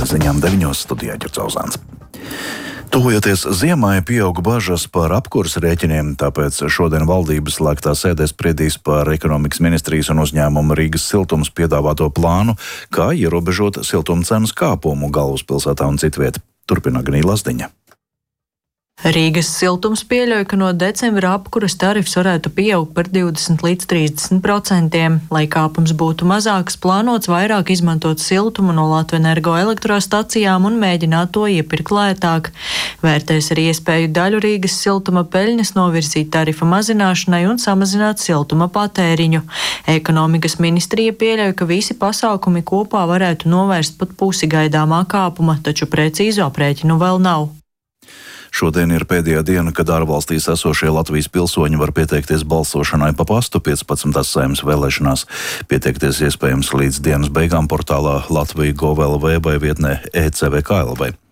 ziņām 9. studijā Ģercauzāns. Tuvojoties ziemai, pieauga bažas par apkures rēķiniem, tāpēc šodien valdības slēgtā sēdē spriedīs par ekonomikas ministrijas un uzņēmuma Rīgas siltums piedāvāto plānu, kā ierobežot siltuma cenas kāpumu galvaspilsētā un citviet. Turpina Agnija Lazdiņa. Rīgas siltums pieļauj, ka no decembra apkuras tarifs varētu pieaugt par 20 līdz 30%. Lai kāpums būtu mazāks, plānots vairāk izmantot siltumu no Latvenergo elektrostacijām un mēģināt to iepirkt lētāk. Vērtēs arī iespēju daļu Rīgas siltuma peļņas novirzīt tarifa mazināšanai un samazināt siltuma patēriņu. Ekonomikas ministrija pieļauj, ka visi pasākumi kopā varētu novērst pat pusi gaidāmā kāpuma, taču precīzu aprēķinu vēl nav. Šodien ir pēdējā diena, kad ārvalstīs esošie Latvijas pilsoņi var pieteikties balsošanai pa pastu 15. Saeimas vēlēšanās. Pieteikties iespējams līdz dienas beigām portālā Latvija.gov.lv vai vietnē ECVK.lv.